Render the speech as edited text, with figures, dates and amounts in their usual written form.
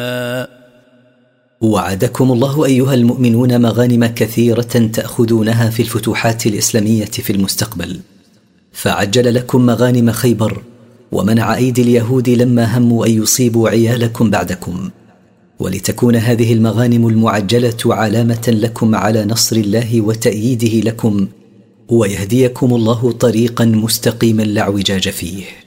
وعدكم الله أيها المؤمنون مغانم كثيرة تأخذونها في الفتوحات الإسلامية في المستقبل، فعجل لكم مغانم خيبر، ومنع أيدي اليهود لما هموا أن يصيبوا عيالكم بعدكم، ولتكون هذه المغانم المعجلة علامة لكم على نصر الله وتأييده لكم، ويهديكم الله طريقا مستقيما لا اعوجاج فيه.